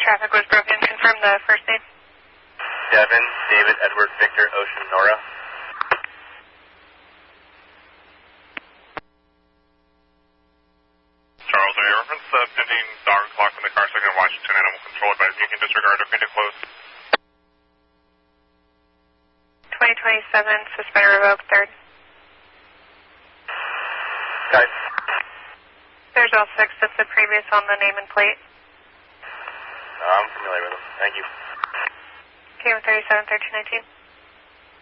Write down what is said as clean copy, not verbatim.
traffic was broken. Confirm the first name. Devin, David, Edward, Victor, Ocean, Nora. Charles, area reference, pending dog clock in the car second Washington Animal Control advised you can disregard or to close. 2027, suspended revoked, third. Guys. There's all 6 of the previous on the name and plate. I'm familiar with them. Thank you. KM 37, 1319.